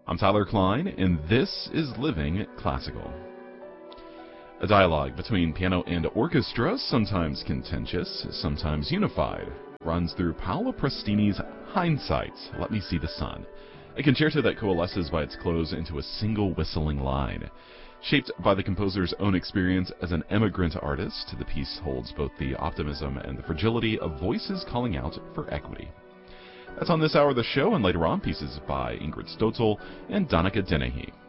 I'm Tyler Klein, and this is Living Classical. A dialogue between piano and orchestra, sometimes contentious, sometimes unified, runs through Paolo Prestini's Hindsight, Let Me See the Sun, a concerto that coalesces by its close into a single whistling line. Shaped by the composer's own experience as an immigrant artist, the piece holds both the optimism and the fragility of voices calling out for equity. That's on this hour of the show, and later on, pieces by Ingrid Stoetzel and Danica Dennehy.